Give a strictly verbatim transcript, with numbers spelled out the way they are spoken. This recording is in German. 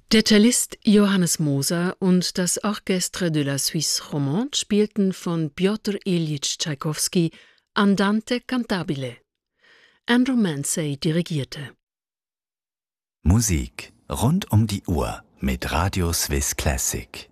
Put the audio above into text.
Der Cellist Johannes Moser und das Orchestre de la Suisse Romande spielten von Pjotr Iljitsch Tschaikowski Andante cantabile. Andrew Mansey dirigierte. Musik rund um die Uhr mit Radio Swiss Classic.